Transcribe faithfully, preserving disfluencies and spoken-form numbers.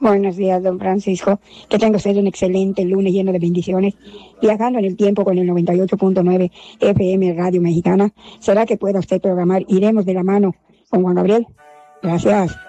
Buenos días, don Francisco. Que tenga usted un excelente lunes lleno de bendiciones. Viajando en el tiempo con el noventa y ocho punto nueve F M Radio Mexicana. ¿Será que pueda usted programar Iremos de la mano con Juan Gabriel? Gracias.